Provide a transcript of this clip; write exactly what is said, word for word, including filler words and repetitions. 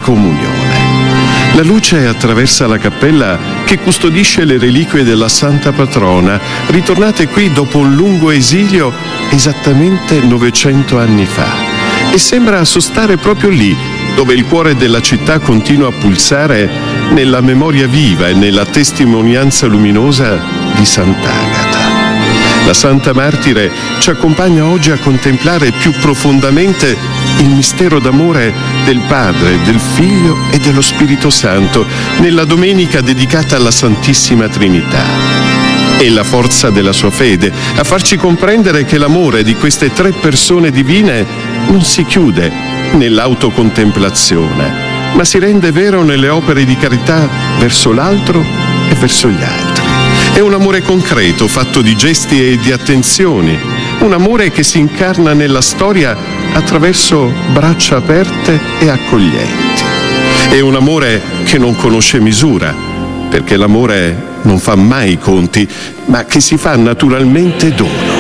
comunione. La luce attraversa la cappella che custodisce le reliquie della santa patrona, ritornate qui dopo un lungo esilio esattamente novecento anni fa, e sembra sostare proprio lì, dove il cuore della città continua a pulsare nella memoria viva e nella testimonianza luminosa di Sant'Agata. La Santa Martire ci accompagna oggi a contemplare più profondamente il mistero d'amore del Padre, del Figlio e dello Spirito Santo nella domenica dedicata alla Santissima Trinità. È la forza della sua fede a farci comprendere che l'amore di queste tre persone divine non si chiude nell'autocontemplazione, ma si rende vero nelle opere di carità verso l'altro e verso gli altri. È un amore concreto, fatto di gesti e di attenzioni, un amore che si incarna nella storia attraverso braccia aperte e accoglienti. È un amore che non conosce misura, perché l'amore non fa mai conti, ma che si fa naturalmente dono.